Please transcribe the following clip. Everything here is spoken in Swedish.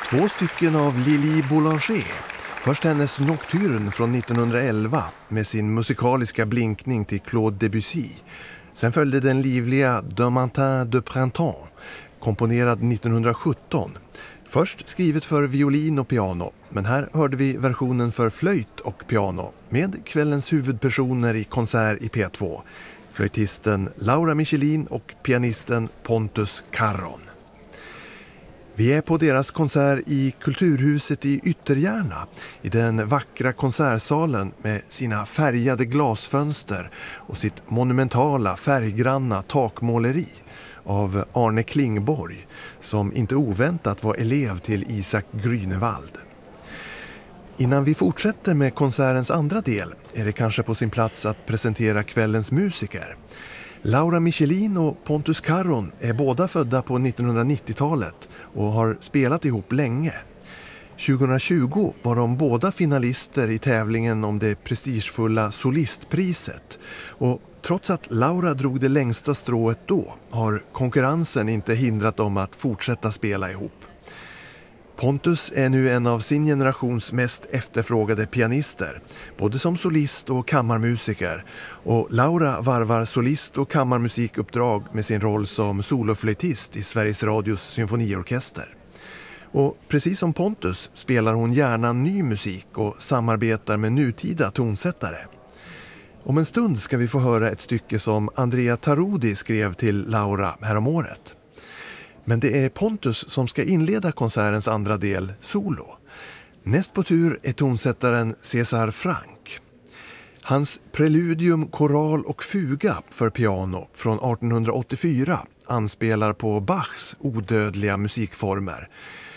Två stycken av Lili Boulanger. Först hennes Nocturne från 1911 med sin musikaliska blinkning till Claude Debussy. Sen följde den livliga De Matin de Printemps, komponerad 1917. Först skrivet för violin och piano, men här hörde vi versionen för flöjt och piano med kvällens huvudpersoner i konsert i P2. Flöjtisten Laura Michelin och pianisten Pontus Carron. Vi är på deras konsert i Kulturhuset i Ytterjärna, i den vackra konsertsalen med sina färgade glasfönster och sitt monumentala färggranna takmåleri av Arne Klingborg, som inte oväntat var elev till Isak Grünewald. Innan vi fortsätter med konsertens andra del är det kanske på sin plats att presentera kvällens musiker. Laura Michelin och Pontus Carron är båda födda på 1990-talet och har spelat ihop länge. 2020 var de båda finalister i tävlingen om det prestigefulla solistpriset. Och trots att Laura drog det längsta strået då har konkurrensen inte hindrat dem att fortsätta spela ihop. Pontus är nu en av sin generations mest efterfrågade pianister, både som solist och kammarmusiker. Och Laura varvar solist- och kammarmusikuppdrag med sin roll som soloflöjtist i Sveriges Radios symfoniorkester. Och precis som Pontus spelar hon gärna ny musik och samarbetar med nutida tonsättare. Om en stund ska vi få höra ett stycke som Andrea Tarodi skrev till Laura häromåret. Men det är Pontus som ska inleda konsertens andra del, solo. Näst på tur är tonsättaren César Franck. Hans preludium, koral och fuga för piano från 1884 anspelar på Bachs odödliga musikformer.